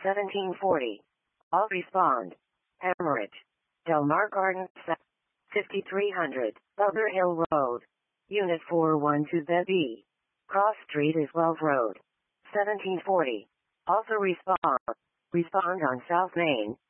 1740. All respond. Hemorrhage. Del Mar Gardens, 5300, Butler Hill Road. Unit 412B. Cross Street is Wells Road. 1740. Also respond. Respond on South Main,